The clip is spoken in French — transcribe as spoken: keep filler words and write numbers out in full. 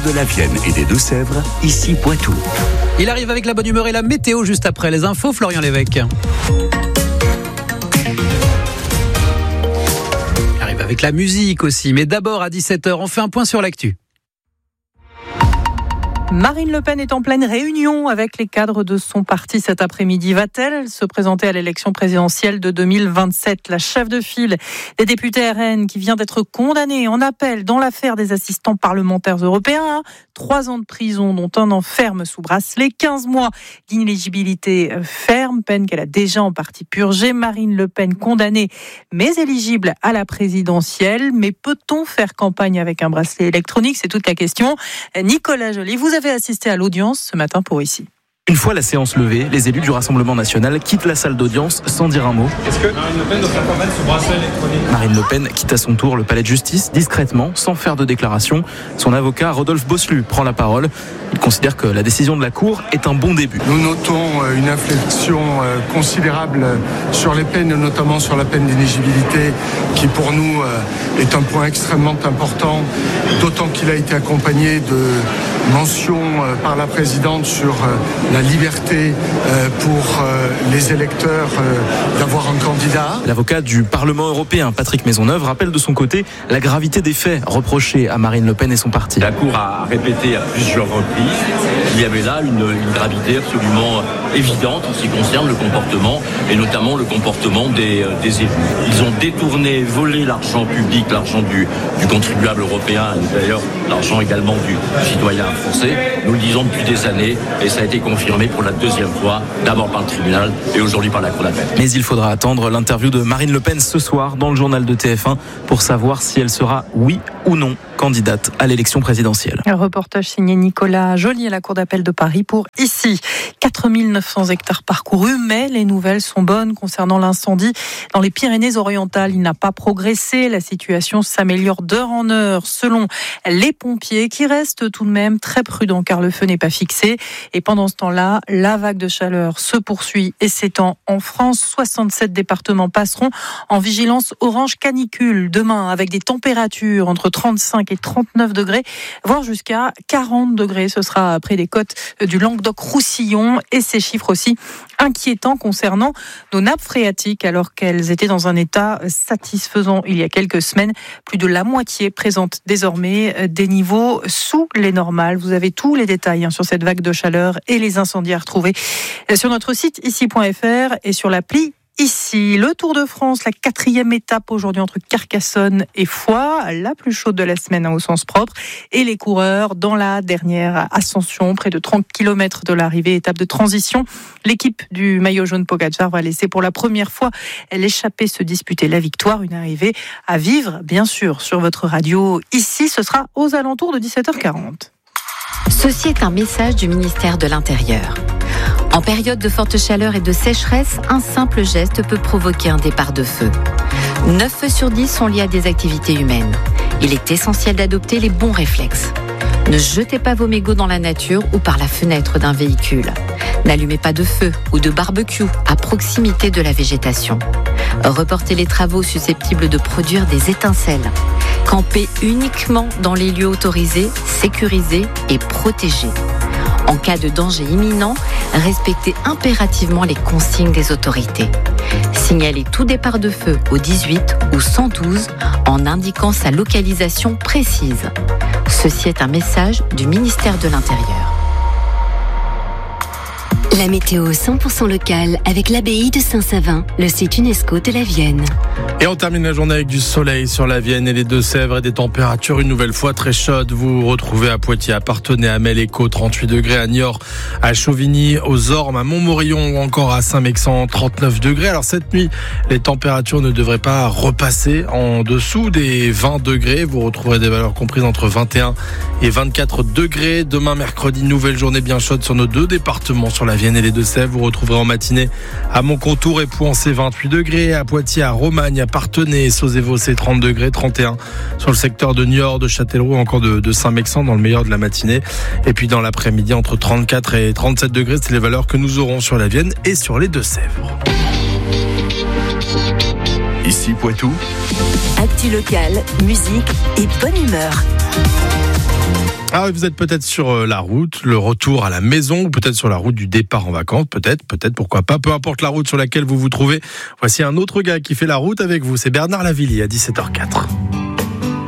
de la Vienne et des Deux-Sèvres, ici Poitou. Il arrive avec la bonne humeur et la météo juste après les infos, Florian Lévesque. Il arrive avec la musique aussi, mais d'abord à dix-sept heures, on fait un point sur l'actu. Marine Le Pen est en pleine réunion avec les cadres de son parti cet après-midi. Va-t-elle se présenter à l'élection présidentielle de deux mille vingt-sept ? La chef de file des députés R N qui vient d'être condamnée en appel dans l'affaire des assistants parlementaires européens. Trois ans de prison, dont un an ferme sous bracelet, quinze mois d'inéligibilité ferme, peine qu'elle a déjà en partie purgée. Marine Le Pen condamnée, mais éligible à la présidentielle. Mais peut-on faire campagne avec un bracelet électronique ? C'est toute la question. Nicolas Joly, vous avez assisté à l'audience ce matin pour Ici. Une fois la séance levée, les élus du Rassemblement national quittent la salle d'audience sans dire un mot. Est-ce que Marine Le Pen doit faire campagne sous bracelet électronique ? Marine Le Pen quitte à son tour le palais de justice, discrètement, sans faire de déclaration. Son avocat, Rodolphe Bosselu, prend la parole. Il considère que la décision de la Cour est un bon début. Nous notons une inflexion considérable sur les peines, notamment sur la peine d'inéligibilité, qui pour nous est un point extrêmement important, d'autant qu'il a été accompagné de mentions par la présidente sur la liberté pour les électeurs d'avoir un candidat. L'avocat du Parlement européen, Patrick Maisonneuve, rappelle de son côté la gravité des faits reprochés à Marine Le Pen et son parti. La Cour a répété à plusieurs reprises qu'il y avait là une, une gravité absolument évidente en ce qui concerne le comportement, et notamment le comportement des, des élus. Ils ont détourné, volé l'argent public, l'argent du, du contribuable européen, et d'ailleurs l'argent également du, du citoyen français. Nous le disons depuis des années, et ça a été confirmé pour la deuxième fois, d'abord par le tribunal et aujourd'hui par la Cour d'appel. Mais il faudra attendre l'interview de Marine Le Pen ce soir dans le journal de T F un pour savoir si elle sera, oui ou non, candidate à l'élection présidentielle. Un reportage signé Nicolas Joly à la Cour d'appel de Paris pour Ici. quatre mille neuf cents hectares parcourus, mais les nouvelles sont bonnes concernant l'incendie dans les Pyrénées-Orientales. Il n'a pas progressé, la situation s'améliore d'heure en heure selon les pompiers qui restent tout de même très prudents car le feu n'est pas fixé. Et pendant ce temps-là, la vague de chaleur se poursuit et s'étend en France. soixante-sept départements passeront en vigilance orange canicule demain avec des températures entre trente-cinq et trente-neuf degrés, voire jusqu'à quarante degrés. Ce sera près des côtes du Languedoc-Roussillon et ces chiffres aussi inquiétants concernant nos nappes phréatiques alors qu'elles étaient dans un état satisfaisant il y a quelques semaines. Plus de la moitié présente désormais des niveaux sous les normales. Vous avez tous les détails hein, sur cette vague de chaleur et les incendies à retrouver sur notre site ici point f r et sur l'appli Ici. Le Tour de France, la quatrième étape aujourd'hui entre Carcassonne et Foix, la plus chaude de la semaine hein, au sens propre. Et les coureurs dans la dernière ascension, près de trente kilomètres de l'arrivée, étape de transition. L'équipe du maillot jaune Pogacar va laisser pour la première fois l'échappée se disputer la victoire. Une arrivée à vivre, bien sûr, sur votre radio. Ici, ce sera aux alentours de dix-sept heures quarante. Ceci est un message du ministère de l'Intérieur. En période de forte chaleur et de sécheresse, un simple geste peut provoquer un départ de feu. neuf feux sur dix sont liés à des activités humaines. Il est essentiel d'adopter les bons réflexes. Ne jetez pas vos mégots dans la nature ou par la fenêtre d'un véhicule. N'allumez pas de feu ou de barbecue à proximité de la végétation. Reportez les travaux susceptibles de produire des étincelles. Campez uniquement dans les lieux autorisés, sécurisés et protégés. En cas de danger imminent, respectez impérativement les consignes des autorités. Signalez tout départ de feu au dix-huit ou cent douze en indiquant sa localisation précise. Ceci est un message du ministère de l'Intérieur. La météo cent pour cent locale avec l'abbaye de Saint-Savin, le site UNESCO de la Vienne. Et on termine la journée avec du soleil sur la Vienne et les Deux-Sèvres et des températures une nouvelle fois très chaudes. Vous vous retrouvez à Poitiers, à Parthenay, à Melle-Écho, trente-huit degrés, à Niort, à Chauvigny, aux Ormes, à Montmorillon ou encore à Saint-Mexan, trente-neuf degrés. Alors cette nuit, les températures ne devraient pas repasser en dessous des vingt degrés. Vous retrouverez des valeurs comprises entre vingt et un et vingt-quatre degrés. Demain, mercredi, nouvelle journée bien chaude sur nos deux départements, sur la Vienne et les Deux-Sèvres. Vous retrouverez en matinée à Montcontour et Pouancé vingt-huit degrés, à Poitiers, à Romagne, à Parthenay, Sauzé-Vaux, c'est trente degrés, trente et un sur le secteur de Niort, de Châtellerault, encore de, de Saint-Mexan dans le meilleur de la matinée. Et puis dans l'après-midi, entre trente-quatre et trente-sept degrés, c'est les valeurs que nous aurons sur la Vienne et sur les Deux-Sèvres. Ici Poitou. Actu locale, musique et bonne humeur. Ah, vous êtes peut-être sur la route, le retour à la maison, ou peut-être sur la route du départ en vacances, peut-être, peut-être, pourquoi pas. Peu importe la route sur laquelle vous vous trouvez. Voici un autre gars qui fait la route avec vous. C'est Bernard Lavilliers à dix-sept heures zéro quatre.